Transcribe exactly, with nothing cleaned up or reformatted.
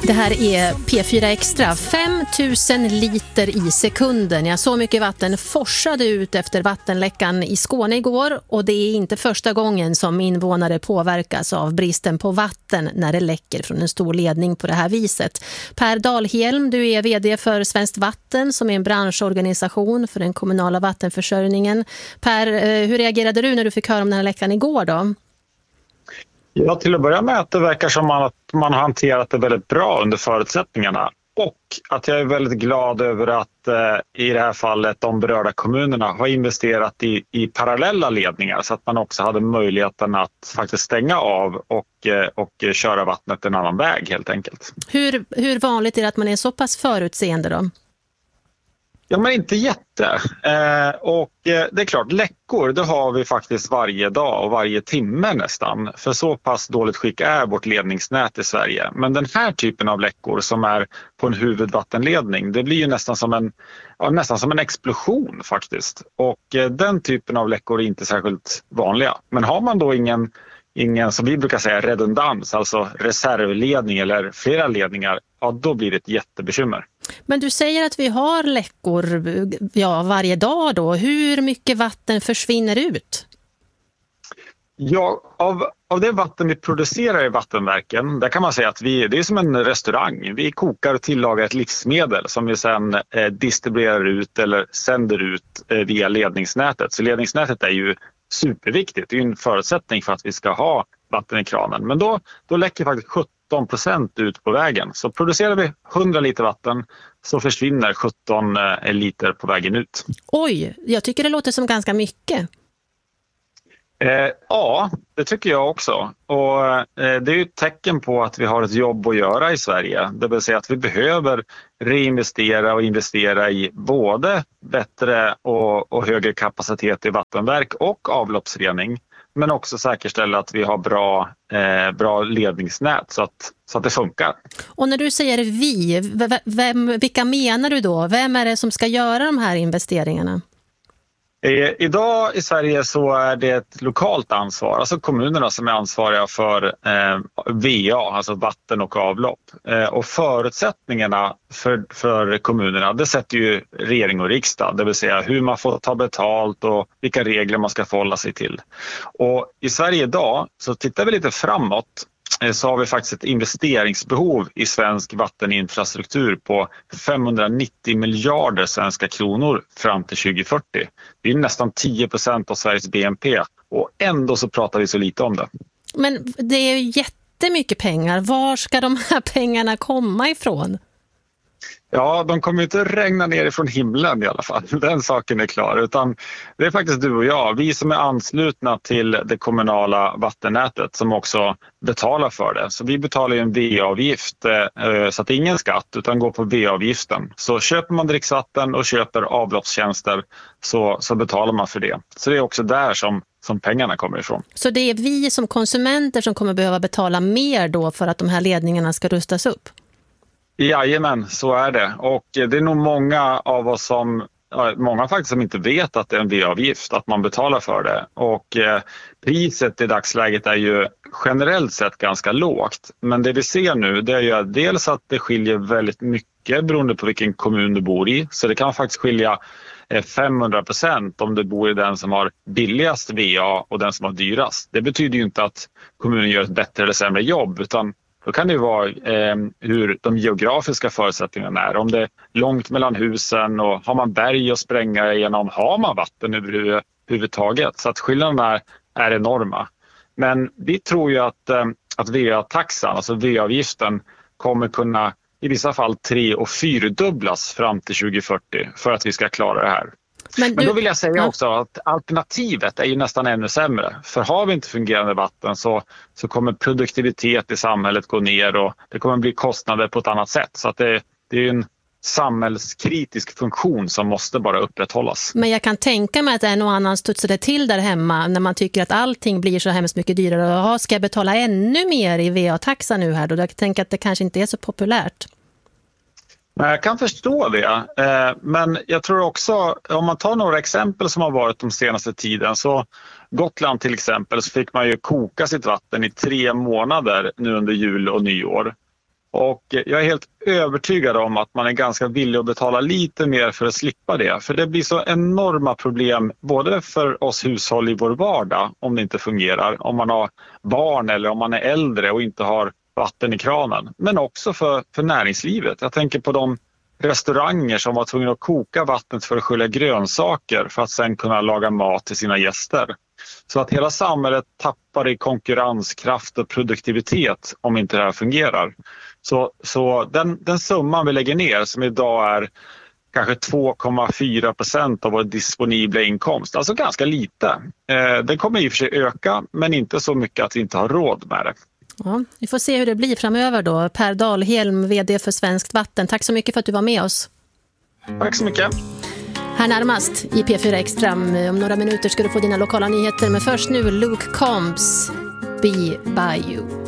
Det här är P fyra Extra. fem tusen liter i sekunden. Ja, så mycket vatten forsade ut efter vattenläckan i Skåne igår. Och det är inte första gången som invånare påverkas av bristen på vatten när det läcker från en stor ledning på det här viset. Per Dahlhelm, du är vd för Svenskt Vatten som är en branschorganisation för den kommunala vattenförsörjningen. Per, hur reagerade du när du fick höra om den här läckan igår då? Ja, till att börja med att det verkar som att man har hanterat det väldigt bra under förutsättningarna. Och att jag är väldigt glad över att eh, i det här fallet de berörda kommunerna har investerat i, i parallella ledningar så att man också hade möjligheten att faktiskt stänga av och, eh, och köra vattnet en annan väg helt enkelt. Hur, hur vanligt är det att man är så pass förutseende då? Ja, men inte jätte. Eh, och eh, det är klart, läckor det har vi faktiskt varje dag och varje timme nästan. För så pass dåligt skick är vårt ledningsnät i Sverige. Men den här typen av läckor som är på en huvudvattenledning, det blir ju nästan som en, ja, nästan som en explosion faktiskt. Och eh, den typen av läckor är inte särskilt vanliga. Men har man då ingen, ingen som vi brukar säga redundans, alltså reservledning eller flera ledningar, ja då blir det ett jättebekymmer. Men du säger att vi har läckor ja, varje dag då. Hur mycket vatten försvinner ut? Ja, av, av det vatten vi producerar i vattenverken, där kan man säga att vi, det är som en restaurang. Vi kokar och tillagar ett livsmedel som vi sedan eh, distribuerar ut eller sänder ut eh, via ledningsnätet. Så ledningsnätet är ju superviktigt. Det är ju en förutsättning för att vi ska ha vatten i kranen. Men då, då läcker faktiskt sjutton procent ut på vägen. Så producerar vi hundra liter vatten så försvinner sjutton liter på vägen ut. Oj, jag tycker det låter som ganska mycket. Eh, ja, det tycker jag också. Och eh, det är ju ett tecken på att vi har ett jobb att göra i Sverige. Det vill säga att vi behöver reinvestera och investera i både bättre och, och högre kapacitet i vattenverk och avloppsrening. Men också säkerställa att vi har bra, eh, bra ledningsnät så att, så att det funkar. Och när du säger vi, vem, vilka menar du då? Vem är det som ska göra de här investeringarna? Eh, idag i Sverige så är det ett lokalt ansvar, alltså kommunerna som är ansvariga för eh, V A, alltså vatten och avlopp. Eh, och förutsättningarna för, för kommunerna, det sätter ju regering och riksdag, det vill säga hur man får ta betalt och vilka regler man ska förhålla sig till. Och i Sverige idag så tittar vi lite framåt. Så har vi faktiskt ett investeringsbehov i svensk vatteninfrastruktur på femhundranittio miljarder svenska kronor fram till tjugo fyrtio. Det är nästan tio procent av Sveriges B N P och ändå så pratar vi så lite om det. Men det är ju jättemycket pengar. Var ska de här pengarna komma ifrån? Ja, de kommer inte regna ner ifrån himlen i alla fall. Den saken är klar. Utan det är faktiskt du och jag, vi som är anslutna till det kommunala vattennätet som också betalar för det. Så vi betalar ju en V A-avgift eh, så att det är ingen skatt utan går på V A-avgiften. Så köper man dricksvatten och köper avloppstjänster så, så betalar man för det. Så det är också där som, som pengarna kommer ifrån. Så det är vi som konsumenter som kommer behöva betala mer då för att de här ledningarna ska rustas upp? Jajamän, så är det. Och det är nog många av oss som, många faktiskt som inte vet att det är en V A-avgift, att man betalar för det. Och eh, priset i dagsläget är ju generellt sett ganska lågt. Men det vi ser nu det är ju att dels att det skiljer väldigt mycket beroende på vilken kommun du bor i. Så det kan faktiskt skilja femhundra procent om du bor i den som har billigast V A och den som har dyrast. Det betyder ju inte att kommunen gör ett bättre eller sämre jobb utan då kan det ju vara eh, hur de geografiska förutsättningarna är. Om det är långt mellan husen och har man berg att spränga igenom, har man vatten överhuvudtaget. Så att skillnaderna är, är enorma. Men vi tror ju att, eh, att V A-taxan, alltså V A-avgiften, kommer kunna i vissa fall tre- och fyrdubblas fram till tjugo fyrtio för att vi ska klara det här. Men, du, Men då vill jag säga ja. också att alternativet är ju nästan ännu sämre. För har vi inte fungerande vatten så, så kommer produktivitet i samhället gå ner och det kommer bli kostnader på ett annat sätt. Så att det, det är en samhällskritisk funktion som måste bara upprätthållas. Men jag kan tänka mig att en och annan studsade till där hemma när man tycker att allting blir så hemskt mycket dyrare. Och ska jag betala ännu mer i V A-taxa nu här då? Jag tänker att det kanske inte är så populärt. Jag kan förstå det, men jag tror också, om man tar några exempel som har varit de senaste tiden, så Gotland till exempel, så fick man ju koka sitt vatten i tre månader nu under jul och nyår. Och jag är helt övertygad om att man är ganska villig att betala lite mer för att slippa det. För det blir så enorma problem både för oss hushåll i vår vardag om det inte fungerar. Om man har barn eller om man är äldre och inte har vatten i kranen. Men också för, för näringslivet. Jag tänker på de restauranger som var tvungna att koka vattnet för att skölja grönsaker för att sen kunna laga mat till sina gäster. Så att hela samhället tappar i konkurrenskraft och produktivitet om inte det här fungerar. Så, så den, den summan vi lägger ner som idag är kanske två komma fyra procent av vår disponibla inkomst, alltså ganska lite. Eh, den kommer i och för sig öka men inte så mycket att vi inte har råd med det. Ja, vi får se hur det blir framöver då. Per Dahlhelm, vd för Svenskt Vatten. Tack så mycket för att du var med oss. Tack så mycket. Här närmast i P fyra Extra. Om några minuter ska du få dina lokala nyheter. Men först nu Luke Combs, Be By You.